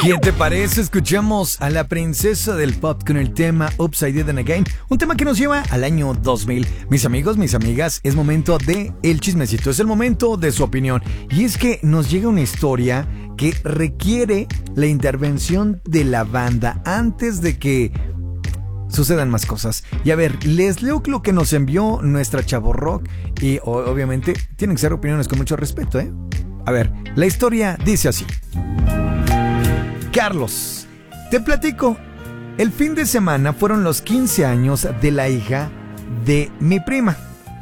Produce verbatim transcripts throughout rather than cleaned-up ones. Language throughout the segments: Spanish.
¿Qué te parece? Escuchamos a la princesa del pop con el tema Upside Down Again, un tema que nos lleva al año dos mil. Mis amigos, mis amigas, es momento de el chismecito, es el momento de su opinión. Y es que nos llega una historia que requiere la intervención de la banda antes de que sucedan más cosas. Y a ver, les leo lo que nos envió nuestra Chavo Rock y obviamente tienen que ser opiniones con mucho respeto, ¿eh? A ver, la historia dice así. Carlos, te platico. El fin de semana fueron los quince años de la hija de mi prima.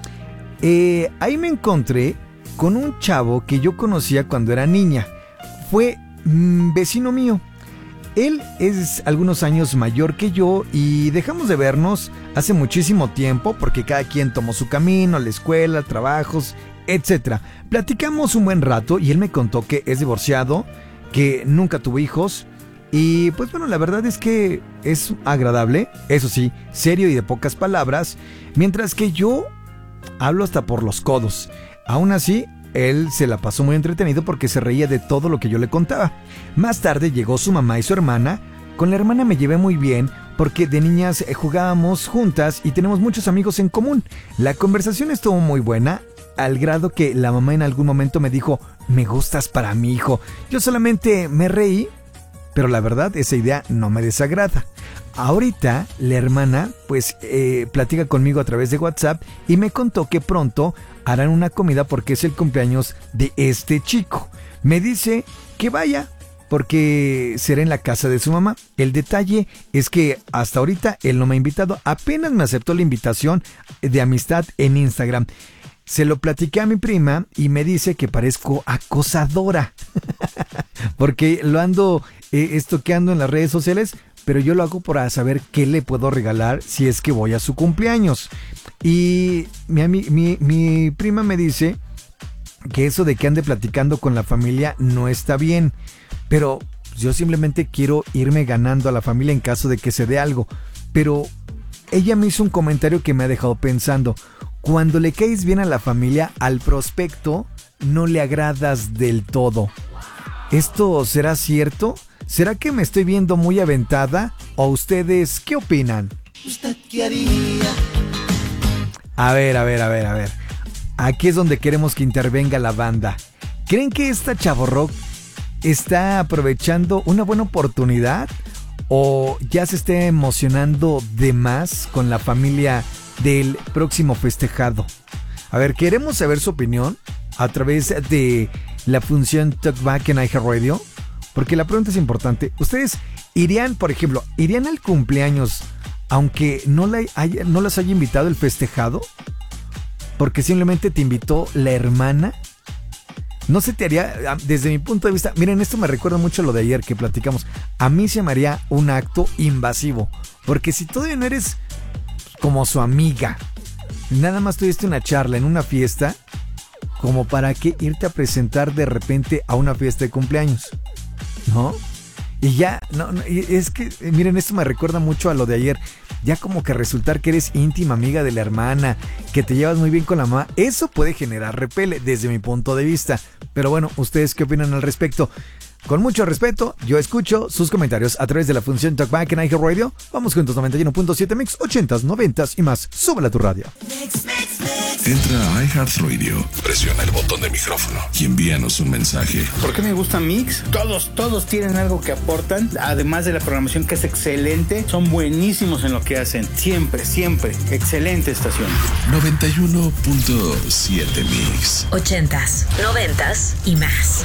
Eh, ahí me encontré con un chavo que yo conocía cuando era niña. Fue mmm, vecino mío. Él es algunos años mayor que yo y dejamos de vernos hace muchísimo tiempo porque cada quien tomó su camino, la escuela, trabajos, etcétera. Platicamos un buen rato y él me contó que es divorciado, que nunca tuvo hijos y pues bueno, la verdad es que es agradable, eso sí, serio y de pocas palabras, mientras que yo hablo hasta por los codos. Aún así, él se la pasó muy entretenido porque se reía de todo lo que yo le contaba. Más tarde llegó su mamá y su hermana. Con la hermana me llevé muy bien porque de niñas jugábamos juntas y tenemos muchos amigos en común. La conversación estuvo muy buena, al grado que la mamá en algún momento me dijo: me gustas para mi hijo. Yo solamente me reí, pero la verdad esa idea no me desagrada. Ahorita la hermana pues eh, platica conmigo a través de WhatsApp y me contó que pronto harán una comida porque es el cumpleaños de este chico. Me dice que vaya porque será en la casa de su mamá. El detalle es que hasta ahorita él no me ha invitado, apenas me aceptó la invitación de amistad en Instagram. Se lo platiqué a mi prima y me dice que parezco acosadora porque lo ando eh, estoqueando en las redes sociales, pero yo lo hago para saber qué le puedo regalar si es que voy a su cumpleaños. Y mi, mi, mi prima me dice que eso de que ande platicando con la familia no está bien, pero yo simplemente quiero irme ganando a la familia en caso de que se dé algo. Pero ella me hizo un comentario que me ha dejado pensando. Cuando le caes bien a la familia, al prospecto no le agradas del todo. ¿Esto será cierto? ¿Será que me estoy viendo muy aventada? ¿O ustedes qué opinan? ¿Usted qué haría? A ver, a ver, a ver, a ver. Aquí es donde queremos que intervenga la banda. ¿Creen que esta Chavo Rock está aprovechando una buena oportunidad? ¿O ya se está emocionando de más con la familia del próximo festejado? A ver, queremos saber su opinión a través de la función Talkback en iHeartRadio, porque la pregunta es importante. ¿Ustedes irían, por ejemplo, irían al cumpleaños aunque no, la haya, no las haya invitado el festejado? Porque simplemente te invitó la hermana. No se te haría, desde mi punto de vista, miren, esto me recuerda mucho a lo de ayer que platicamos. A mí se me haría un acto invasivo, porque si todavía no eres como su amiga, nada más tuviste una charla en una fiesta, como para qué irte a presentar de repente a una fiesta de cumpleaños, ¿no? Y ya, no, no, es que, miren, esto me recuerda mucho a lo de ayer. Ya como que resultar que eres íntima amiga de la hermana, que te llevas muy bien con la mamá, eso puede generar repele desde mi punto de vista. Pero bueno, ¿ustedes qué opinan al respecto? Con mucho respeto, yo escucho sus comentarios a través de la función Talkback en iHeartRadio. Vamos juntos, noventa y uno punto siete Mix, ochentas, noventas y más. Súbela a tu radio. Mix, mix, mix. Entra a iHeartRadio, presiona el botón de micrófono y envíanos un mensaje. ¿Por qué me gusta Mix? Todos, todos tienen algo que aportan, además de la programación que es excelente. Son buenísimos en lo que hacen. Siempre, siempre. Excelente estación. noventa y uno punto siete Mix. Ochentas, noventas y más.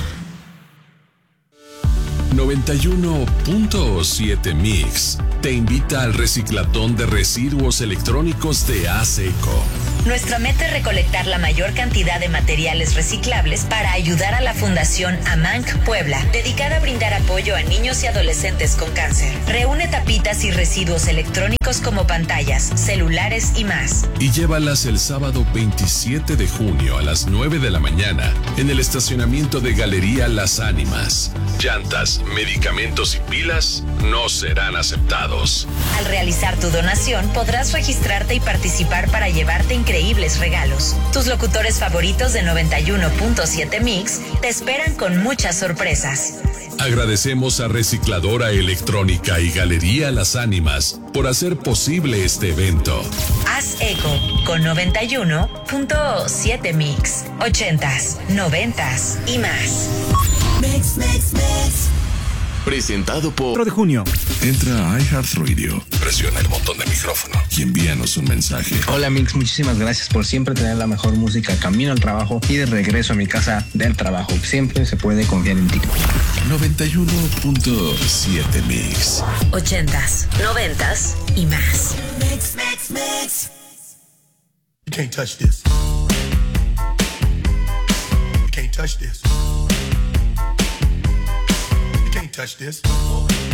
noventa y uno punto siete Mix te invita al reciclatón de residuos electrónicos de ASECO. Nuestra meta es recolectar la mayor cantidad de materiales reciclables para ayudar a la Fundación AMANC Puebla, dedicada a brindar apoyo a niños y adolescentes con cáncer. Reúne tapitas y residuos electrónicos como pantallas, celulares y más. Y llévalas el sábado veintisiete de junio a las nueve de la mañana en el estacionamiento de Galería Las Ánimas. Llantas, medicamentos y pilas no serán aceptados. Al realizar tu donación podrás registrarte y participar para llevarte increíbles regalos. Tus locutores favoritos de noventa y uno punto siete Mix te esperan con muchas sorpresas. Agradecemos a Recicladora Electrónica y Galería Las Ánimas por hacer posible este evento. Haz eco con noventa y uno punto siete Mix. Ochentas, noventas y más. Mix, mix, mix. Presentado por cuatro de junio. Entra a iHeartRadio, presiona el botón de micrófono y envíanos un mensaje. Hola Mix, muchísimas gracias por siempre tener la mejor música camino al trabajo y de regreso a mi casa del trabajo. Siempre se puede confiar en ti. noventa y uno punto siete Mix. Ochentas, noventas y más. Mix, mix, mix. You can't touch this. You can't touch this. You can't touch this.